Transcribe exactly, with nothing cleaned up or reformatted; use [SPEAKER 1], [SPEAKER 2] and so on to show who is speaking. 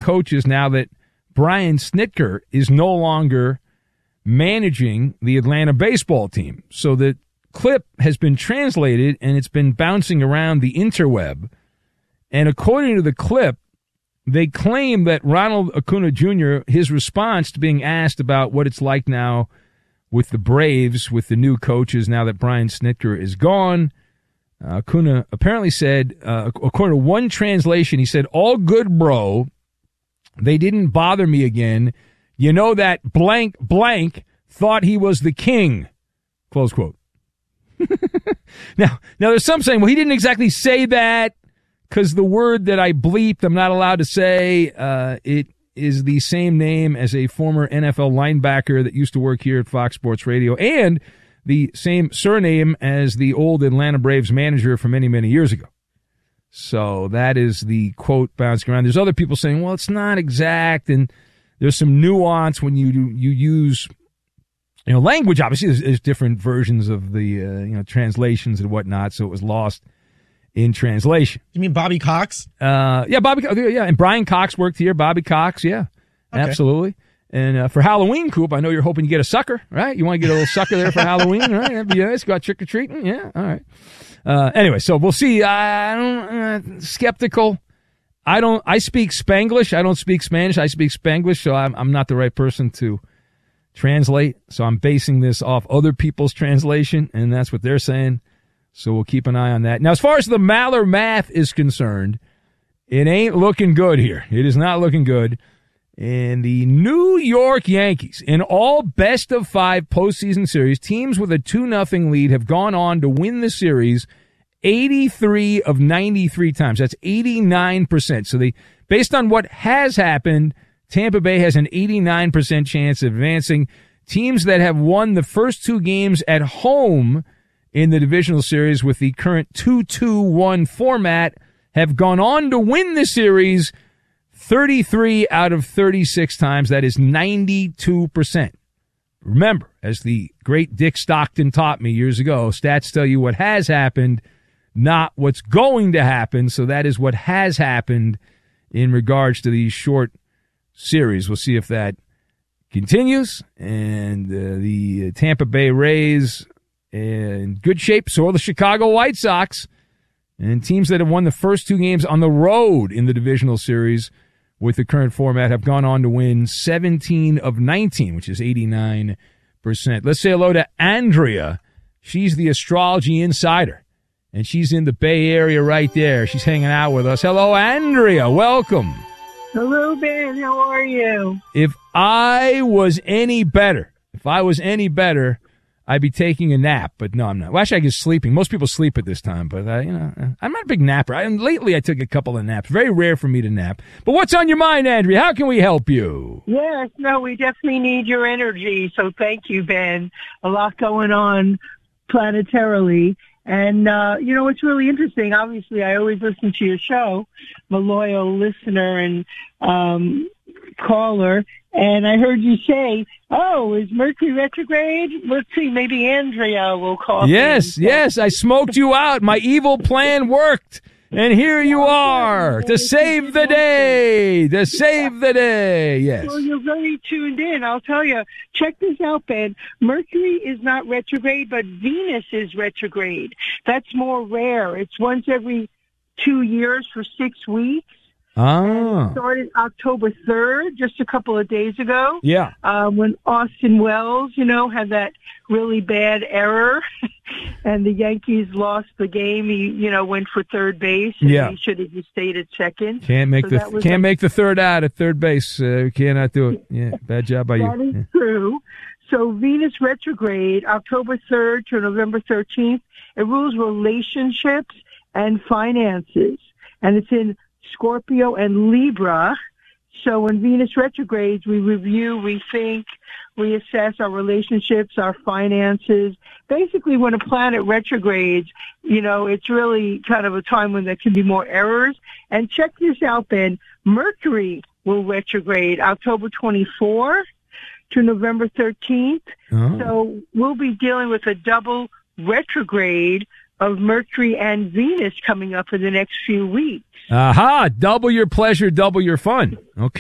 [SPEAKER 1] coaches now that Brian Snitker is no longer managing the Atlanta baseball team. So the clip has been translated, and it's been bouncing around the interweb. And according to the clip, they claim that Ronald Acuna Junior, his response to being asked about what it's like now with the Braves, with the new coaches, now that Brian Snitker is gone, uh, Acuna apparently said, uh, according to one translation, he said, "All good, bro. They didn't bother me again. You know that blank blank thought he was the king." Close quote. now, now there's some saying, well, he didn't exactly say that because the word that I bleeped, I'm not allowed to say, uh, it is the same name as a former N F L linebacker that used to work here at Fox Sports Radio, and the same surname as the old Atlanta Braves manager from many, many years ago. So that is the quote bouncing around. There's other people saying, well, it's not exact, and there's some nuance when you you use, you know, language. Obviously, there's, there's different versions of the, uh, you know, translations and whatnot, so it was lost in translation.
[SPEAKER 2] You mean Bobby Cox?
[SPEAKER 1] Uh, yeah, Bobby. Yeah, and Brian Cox worked here. Bobby Cox, yeah,
[SPEAKER 2] okay.
[SPEAKER 1] Absolutely. And uh, for Halloween, Coop, I know you're hoping to get a sucker, right? You want to get a little sucker there for Halloween, right? That'd be nice. Got trick or treating, yeah. All right. Uh, anyway, so we'll see. I don't uh, skeptical. I don't. I speak Spanglish. I don't speak Spanish. I speak Spanglish, so I'm I'm not the right person to translate. So I'm basing this off other people's translation, and that's what they're saying. So we'll keep an eye on that. Now, as far as the Maller math is concerned, it ain't looking good here. It is not looking good. And the New York Yankees, in all best of five postseason series, teams with a two nothing lead have gone on to win the series eighty-three of ninety-three times. That's eighty-nine percent. So they, based on what has happened, Tampa Bay has an eighty-nine percent chance of advancing. Teams that have won the first two games at home in the divisional series with the current two two one format have gone on to win the series thirty-three out of thirty-six times. That is ninety-two percent. Remember, as the great Dick Stockton taught me years ago, stats tell you what has happened, not what's going to happen. So that is what has happened in regards to these short series. We'll see if that continues. And uh, the Tampa Bay Rays in good shape. So are the Chicago White Sox. And teams that have won the first two games on the road in the divisional series with the current format have gone on to win seventeen of nineteen, which is eighty-nine percent. Let's say hello to Andrea. She's the astrology insider, and she's in the Bay Area right there. She's hanging out with us. Hello, Andrea. Welcome.
[SPEAKER 3] Hello, Ben. How are you? If
[SPEAKER 1] I was any better, if I was any better, I'd be taking a nap, but no, I'm not. Well, actually, I guess sleeping. Most people sleep at this time, but I, you know, I'm not a big napper. I, and lately, I took a couple of naps. Very rare for me to nap. But what's on your mind, Andrea? How can we help you?
[SPEAKER 3] Yes, no, we definitely need your energy. So thank you, Ben. A lot going on planetarily. And, uh, you know, it's really interesting. Obviously, I always listen to your show. I'm a loyal listener and um, caller. And I heard you say, oh, is Mercury retrograde? Let's see, maybe Andrea will call.
[SPEAKER 1] Yes, me. yes, I smoked you out. My evil plan worked. And here you are to save the day, to save the day, yes.
[SPEAKER 3] Well, you're very tuned in. I'll tell you, check this out, Ben. Mercury is not retrograde, but Venus is retrograde. That's more rare. It's once every two years for six weeks.
[SPEAKER 1] Ah.
[SPEAKER 3] It started October third, just a couple of days ago.
[SPEAKER 1] Yeah.
[SPEAKER 3] Uh, when Austin Wells, you know, had that really bad error and the Yankees lost the game. He, you know, went for third base. And
[SPEAKER 1] yeah.
[SPEAKER 3] He should have just stayed at second.
[SPEAKER 1] Can't make
[SPEAKER 3] so
[SPEAKER 1] the can't like, make the third out at third base. Uh, cannot do it. Yeah. Bad job by
[SPEAKER 3] that
[SPEAKER 1] you.
[SPEAKER 3] That is
[SPEAKER 1] yeah.
[SPEAKER 3] true. So Venus retrograde, October third to November thirteenth. It rules relationships and finances. And it's in Scorpio and Libra. So when Venus retrogrades, we review, we think, we assess our relationships, our finances. Basically, when a planet retrogrades, you know, it's really kind of a time when there can be more errors. And check this out, Ben. Mercury will retrograde October twenty-fourth to November thirteenth.
[SPEAKER 1] Oh.
[SPEAKER 3] So we'll be dealing with a double retrograde of Mercury and Venus coming up in the next few weeks.
[SPEAKER 1] Aha! Double your pleasure, double your fun. Okay.